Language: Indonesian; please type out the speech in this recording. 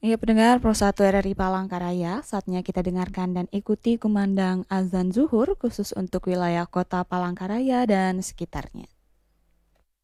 Iya pendengar Pro 1 RRI Palangkaraya, saatnya kita dengarkan dan ikuti kumandang azan zuhur khusus untuk wilayah kota Palangkaraya dan sekitarnya.